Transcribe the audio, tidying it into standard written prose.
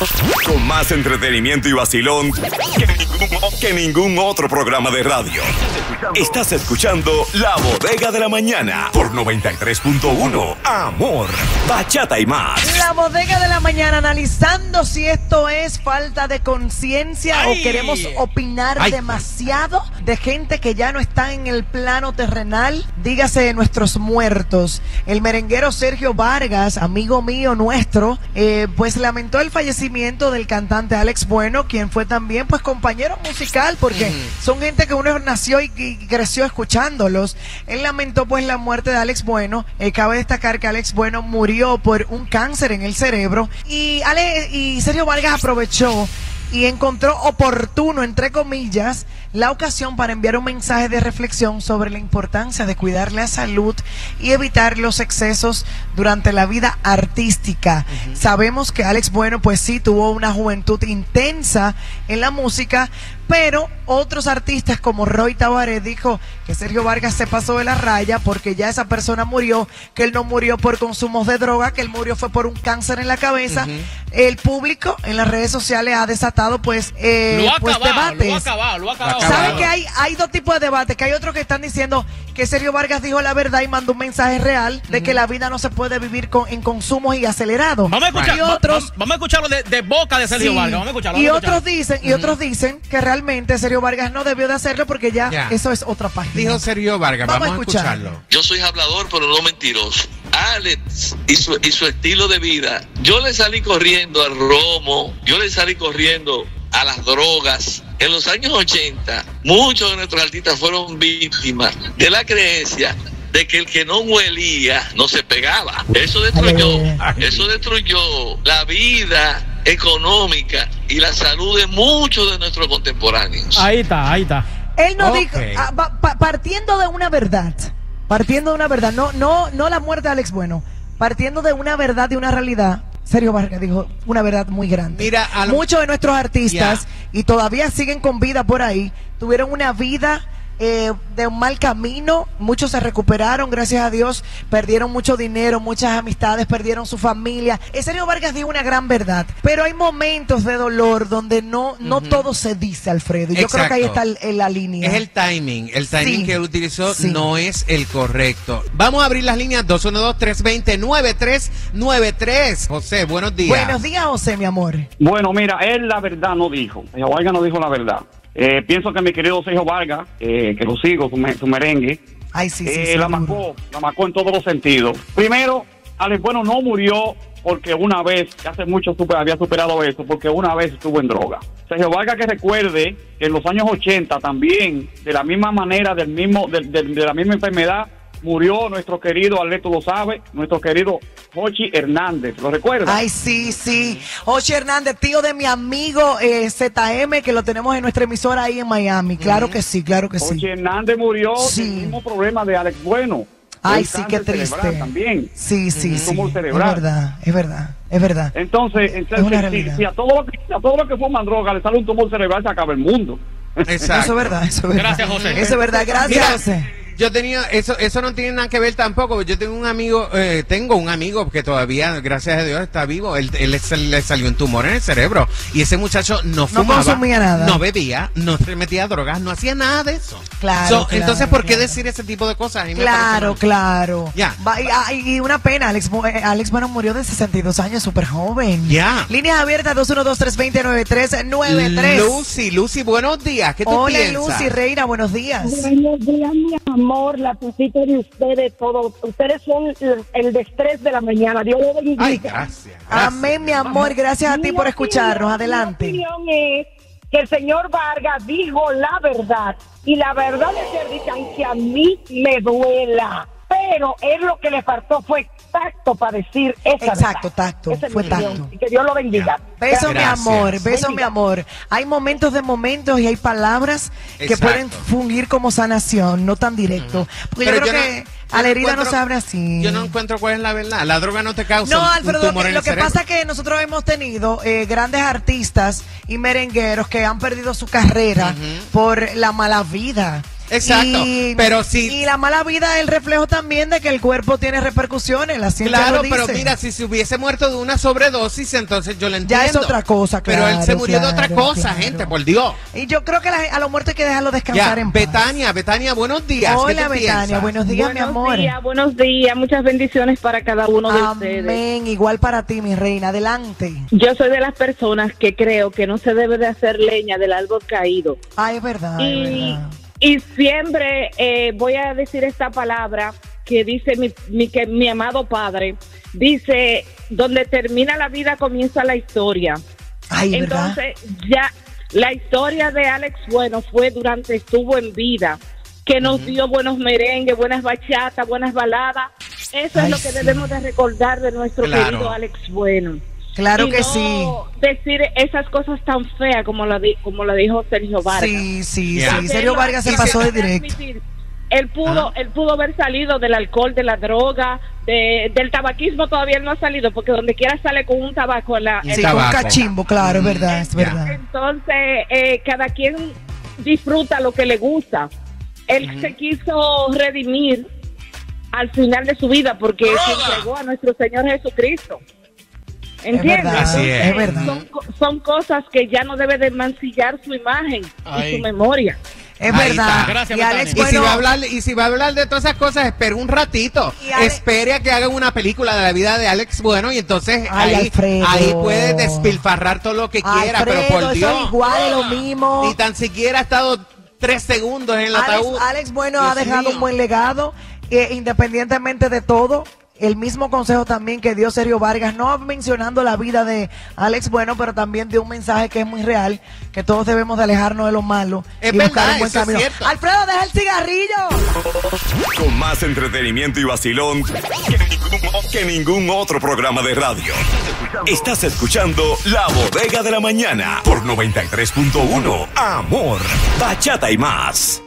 Con más entretenimiento y vacilón que ningún otro programa de radio. Estás escuchando La Bodega de la Mañana por 93.1. Amor, bachata y más. La Bodega de la Mañana, analizando si esto es falta de conciencia o queremos opinar demasiado de gente que ya no está en el plano terrenal. Dígase nuestros muertos. El merenguero Sergio Vargas, amigo mío nuestro, pues lamentó el fallecimiento del cantante Alex Bueno, quien fue también pues compañero musical, porque son gente que uno nació y creció escuchándolos. Él lamentó pues la muerte de Alex Bueno. Cabe destacar que Alex Bueno murió por un cáncer en el cerebro y Sergio Vargas aprovechó y encontró oportuno, entre comillas, la ocasión para enviar un mensaje de reflexión sobre la importancia de cuidar la salud y evitar los excesos durante la vida artística. Sabemos que Alex Bueno, pues sí, tuvo una juventud intensa en la música, pero otros artistas como Roy Tabaré dijo que Sergio Vargas se pasó de la raya porque ya esa persona murió, que él no murió por consumos de droga, que él murió fue por un cáncer en la cabeza. El público en las redes sociales ha desatado pues, debates. Lo ha acabado. ¿Saben que hay dos tipos de debates? Que hay otros que están diciendo que Sergio Vargas dijo la verdad y mandó un mensaje real de que la vida no se puede vivir en consumos y acelerados. Vamos a escucharlo de boca de Sergio Vargas. Vamos a escucharlo. Y otros dicen que realmente Sergio Vargas no debió de hacerlo porque ya eso es otra página. Dijo Sergio Vargas, vamos a escucharlo. Yo soy hablador, pero no mentiroso. Alex y su estilo de vida. Yo le salí corriendo al romo, yo le salí corriendo a las drogas. En los años 80, muchos de nuestros artistas fueron víctimas de la creencia de que el que no huelía no se pegaba. Eso destruyó la vida económica y la salud de muchos de nuestros contemporáneos. Ahí está. Él no dijo, partiendo de una verdad, no la muerte de Alex Bueno, partiendo de una verdad, de una realidad. Sergio Vargas dijo una verdad muy grande. Mira, muchos de nuestros artistas, y todavía siguen con vida por ahí, tuvieron una vida de un mal camino. Muchos se recuperaron, gracias a Dios, perdieron mucho dinero, muchas amistades, perdieron su familia. Sergio Vargas dijo una gran verdad, pero hay momentos de dolor donde no todo se dice, Alfredo. Yo creo que ahí está la línea. Es el timing que él utilizó no es el correcto. Vamos a abrir las líneas 212-320-9393. José, buenos días. Buenos días, José, mi amor. Bueno, mira, él la verdad no dijo. Sergio Vargas no dijo la verdad. Pienso que mi querido Sergio Vargas, que lo sigo, su merengue, la marcó en todos los sentidos. Primero, Alex Bueno no murió porque una vez, hace mucho había superado eso, porque una vez estuvo en droga. Sergio Vargas, que recuerde que en los años 80 también, de la misma manera, de la misma enfermedad, murió nuestro querido, Arleto lo sabe, nuestro querido Jochi Hernández, ¿lo recuerdas? Ay, sí. Jochi Hernández, tío de mi amigo ZM, que lo tenemos en nuestra emisora ahí en Miami. Claro que sí. Jochi Hernández murió del mismo problema de Alex Bueno. Ay, sí, qué triste. También. Sí. Tumor cerebral. Es verdad. Entonces si a todo lo que fuman droga le sale un tumor cerebral, se acaba el mundo. Exacto. Eso es verdad. Gracias, José. Eso es verdad, gracias, José. Yo tenía, eso no tiene nada que ver tampoco. Yo tengo un amigo que todavía, gracias a Dios, está vivo. Él le salió un tumor en el cerebro. Y ese muchacho no fumaba, no consumía nada, no bebía, no se metía drogas, no hacía nada de eso. Claro. Entonces, ¿por qué decir ese tipo de cosas? Claro. Ya. Y una pena, Alex Bueno murió de 62 años, súper joven. Ya. Líneas abiertas 212-320-9393. Lucy, buenos días. ¿Qué tú piensas? Hola, Lucy, reina, buenos días. Buenos días, mi amor, la pusita de ustedes, todos. Ustedes son el destrés de la mañana. Dios lo bendiga. Ay, gracias. Amén, mi amor. Gracias a ti por escucharnos. Adelante. Mi opinión es que el señor Vargas dijo la verdad. Y la verdad es que aunque a mí me duela, pero él lo que le faltó fue tacto para decir esa Exacto, verdad. tacto. Esa es fue mi tacto. opinión. Y que Dios lo bendiga. Beso, Gracias. mi amor. Hay momentos de momentos y hay palabras que pueden fungir como sanación, no tan directo. Porque yo creo que a la herida no se abre así. Yo no encuentro cuál es la verdad. La droga no te causa un Alfredo, tumor en el lo que cerebro. pasa es que nosotros hemos tenido grandes artistas y merengueros que han perdido su carrera por la mala vida. Exacto, pero sí. Y la mala vida es el reflejo también de que el cuerpo tiene repercusiones, la ciencia claro, lo dice. pero mira, si se hubiese muerto de una sobredosis, entonces yo lo entiendo. Ya es otra cosa, claro. Pero él se murió de otra cosa, gente, por Dios. Y yo creo que a los muertos hay que dejarlo descansar en paz. Betania, buenos días. Hola, Betania, buenos días, mi amor. Buenos días, muchas bendiciones para cada uno de ustedes. Amén, igual para ti, mi reina, adelante. Yo soy de las personas que creo que no se debe de hacer leña del árbol caído. Ay, es verdad, es verdad. Y siempre voy a decir esta palabra que dice mi amado padre. Dice, donde termina la vida comienza la historia. Ay, entonces, ya la historia de Alex Bueno fue durante estuvo en vida, que nos dio buenos merengues, buenas bachatas, buenas baladas. Eso es lo que debemos de recordar de nuestro querido Alex Bueno. Claro que no sí. Decir esas cosas tan feas como lo dijo Sergio Vargas. Sí. Sergio Vargas se pasó de directo. Él pudo haber salido del alcohol, de la droga, del tabaquismo. Todavía no ha salido, porque donde quiera sale con un tabaco con un cachimbo, claro, es verdad, es verdad. Entonces, cada quien disfruta lo que le gusta. Él se quiso redimir al final de su vida porque se entregó a nuestro Señor Jesucristo. ¿Entiendes? Es verdad. Son cosas que ya no debe de mancillar su imagen y su memoria. Es verdad. Gracias, Alex, si va a hablar de todas esas cosas, espere un ratito. Espere a que hagan una película de la vida de Alex Bueno y entonces ahí puede despilfarrar todo lo que quiera, pero por Dios. Eso igual es lo mismo. Ni tan siquiera ha estado 3 segundos en el ataúd. Alex Bueno ha dejado un buen legado, independientemente de todo. El mismo consejo también que dio Sergio Vargas, no mencionando la vida de Alex Bueno, pero también dio un mensaje que es muy real, que todos debemos de alejarnos de lo malo y buscar un buen camino. Alfredo, deja el cigarrillo. Con más entretenimiento y vacilón que ningún otro programa de radio. Estás escuchando La Bodega de la Mañana por 93.1 Amor, Bachata y más.